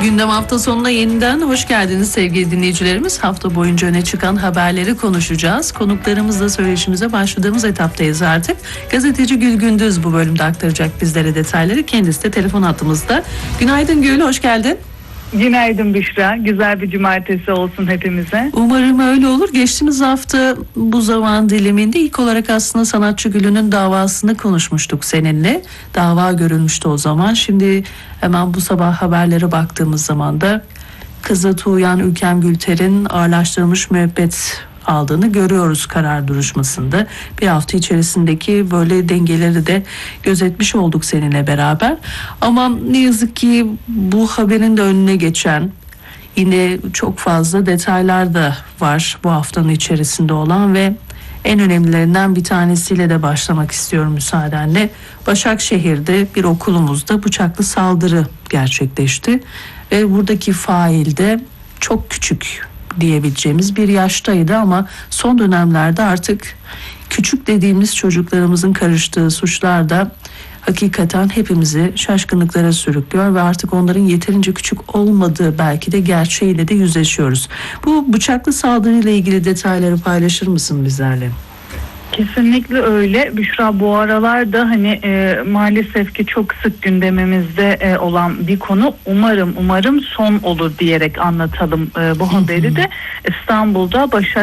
Gündem hafta sonuna yeniden hoş geldiniz sevgili dinleyicilerimiz. Hafta boyunca öne çıkan haberleri konuşacağız. Konuklarımızla söyleşimize başladığımız etaptayız artık. Gazeteci Gül Gündüz bu bölümde aktaracak bizlere detayları. Kendisi de telefon hattımızda. Günaydın Gül, hoş geldin. Günaydın Büşra. Güzel bir cumartesi olsun hepimize. Umarım öyle olur. Geçtiğimiz hafta bu zaman diliminde ilk olarak aslında sanatçı Gül'ünün davasını konuşmuştuk seninle. Dava görülmüştü o zaman. Şimdi hemen bu sabah haberlere baktığımız zaman da kızı Tuğyan Ülkem Gülter'in ağırlaştırılmış müebbet aldığını görüyoruz karar duruşmasında. Bir hafta içerisindeki böyle dengeleri de gözetmiş olduk seninle beraber. Ama ne yazık ki bu haberin de önüne geçen yine çok fazla detaylar da var bu haftanın içerisinde olan ve en önemlilerinden bir tanesiyle de başlamak istiyorum müsaadenle. Başakşehir'de bir okulumuzda bıçaklı saldırı gerçekleşti ve buradaki fail de çok küçük diyebileceğimiz bir yaştaydı ama son dönemlerde artık küçük dediğimiz çocuklarımızın karıştığı suçlar da hakikaten hepimizi şaşkınlıklara sürüklüyor ve artık onların yeterince küçük olmadığı belki de gerçeğiyle de yüzleşiyoruz. Bu bıçaklı saldırıyla ilgili detayları paylaşır mısın bizlerle? Kesinlikle öyle. Büşra, bu aralarda maalesef ki çok sık gündemimizde olan bir konu. Umarım son olur diyerek anlatalım bu haberi de. İstanbul'da